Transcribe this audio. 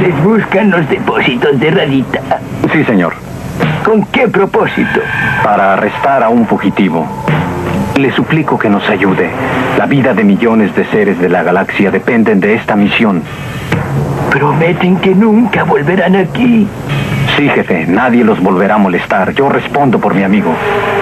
Les buscan los depósitos de Raditz. Sí, señor. ¿Con qué propósito? Para arrestar a un fugitivo. Le suplico que nos ayude. La vida de millones de seres de la galaxia dependen de esta misión. Prometen que nunca volverán aquí. Sí, jefe. Nadie los volverá a molestar. Yo respondo por mi amigo.